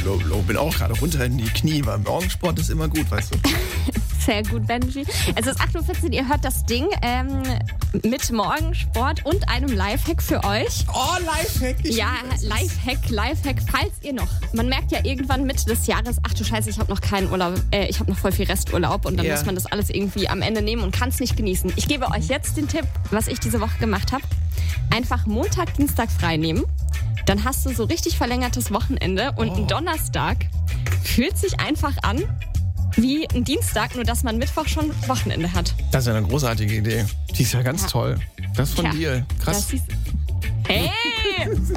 bin auch gerade runter in die Knie, weil Morgensport ist immer gut, weißt du. Sehr gut, Benji. Es ist 8.14 Uhr, ihr hört das Ding mit Morgensport und einem Lifehack für euch. Oh, Lifehack. Ja, Lifehack, falls ihr noch. Man merkt ja irgendwann Mitte des Jahres, ach du Scheiße, ich habe noch keinen Urlaub, ich habe noch voll viel Resturlaub und dann muss man das alles irgendwie am Ende nehmen und kann es nicht genießen. Ich gebe euch jetzt den Tipp, was ich diese Woche gemacht habe. Einfach Montag, Dienstag frei nehmen. Dann hast du so richtig verlängertes Wochenende und ein Donnerstag fühlt sich einfach an wie ein Dienstag, nur dass man Mittwoch schon Wochenende hat. Das ist ja eine großartige Idee. Die ist ja ganz toll. Das von dir. Krass. Hey!